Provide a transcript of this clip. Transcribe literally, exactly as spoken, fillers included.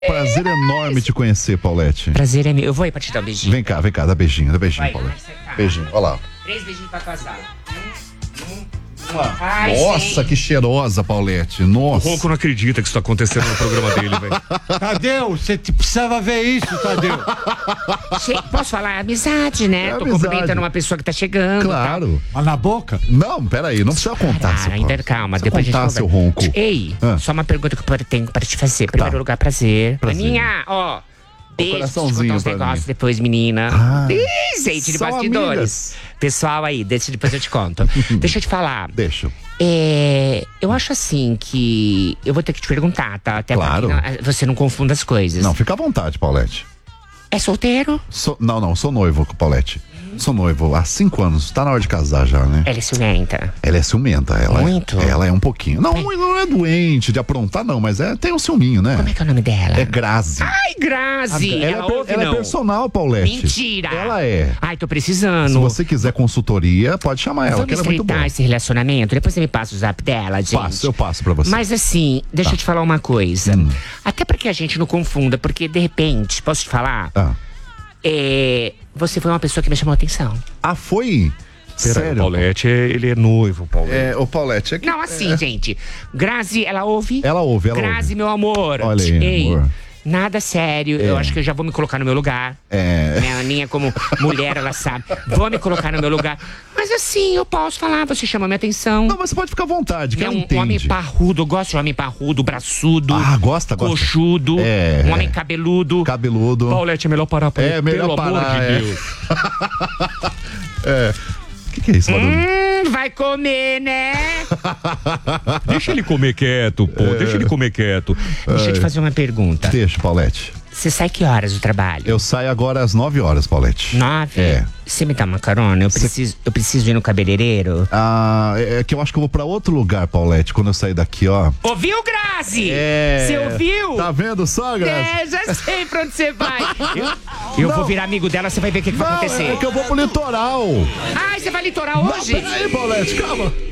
Prazer enorme te conhecer, Paulette. Prazer é meu. Eu vou aí pra te dar um beijinho. Vem cá, vem cá, dá beijinho, dá beijinho, Vai, Paulette. vai, tá. Beijinho, olha lá. Três beijinhos pra casar. Um, um. Ai, nossa, gente, que cheirosa, Paulette. Nossa. O Ronco não acredita que isso tá acontecendo no programa dele, velho. Tadeu, você precisava ver isso, Tadeu. Che... Posso falar? Amizade, né? É Tô amizade. cumprimentando uma pessoa que tá chegando. Claro. Mas na boca? Não, peraí, não precisa contar. Ah, ainda calma, precisa depois contar, a gente seu conversa. ronco. Ei, Ah. só uma pergunta que eu tenho para te fazer. Primeiro Tá. lugar, prazer. Prazer. Aninha, ó. Beijo, coraçãozinho uns pra negócios mim. depois, menina. Ah, Ih, gente, de são bastidores. amigas. Pessoal aí, deixa, depois eu te conto. Deixa eu te falar. Deixa. É, eu acho assim que eu vou ter que te perguntar, tá? Até Claro. pra que não- você não confunda as coisas. Não, fica à vontade, Paulette. É solteiro? Sou- não, não, sou noivo com Paulette. Sou noivo há cinco anos, tá na hora de casar já, né? Ela é ciumenta. Ela é ciumenta, ela Muito? É, ela é um pouquinho. Não, não é doente de aprontar, não, mas é, tem um ciúminho, né? Como é que é o nome dela? É Grazi. Ai, Grazi! ela ela é, per- ouve, ela não? é personal, Paulette. Mentira! Ela é. Ai, tô precisando. Se você quiser consultoria, pode chamar ela, Vamos que ela é muito estreitar boa. esse relacionamento? Depois você me passa o zap dela, gente. Passo, eu passo pra você. Mas assim, deixa eu te falar uma coisa. Até pra que a gente não confunda, porque de repente, posso te falar? Ah, É, você foi uma pessoa que me chamou a atenção. ah foi? Peraí, o Sério? Paulette, é- ele é noivo, Paulette. É, o Paulette é que... Não, assim, gente. Grazi, ela ouve? Ela ouve, ela Grazi, ouve. meu amor. Olha aí, Ei, amor. nada sério. Eu acho que eu já vou me colocar no meu lugar. É. Minha Aninha, como mulher, ela sabe. Vou me colocar no meu lugar. Mas assim, eu posso falar, você chama minha atenção. Não, mas você pode ficar à vontade, que É ela um entende. homem parrudo, eu gosto de homem parrudo, braçudo, Ah, gosta, gosta. coxudo, É, um é. homem cabeludo. Cabeludo. Paulette, é melhor parar por É, melhor pelo parar, amor de é. Deus. O que, que é isso, Madonna? Hum, vai comer, né? Deixa ele comer quieto, pô. É. Deixa ele comer quieto. Deixa eu te fazer uma pergunta. Deixa, Paulette. Você sai que horas do trabalho? Eu saio agora às nove horas, Paulette. Nove? É. Você me dá uma carona? Eu preciso, eu preciso ir no cabeleireiro. Ah, é é que eu acho que eu vou pra outro lugar, Paulette, quando eu sair daqui, ó. Ouviu, Grazi? É. Você ouviu? Tá vendo só, Grazi? É, já sei pra onde você vai. Eu, eu Não. vou virar amigo dela, você vai ver o que, que vai Não, acontecer. é que eu vou pro litoral. Ai, você vai litorar hoje? Não, peraí, Paulette, calma.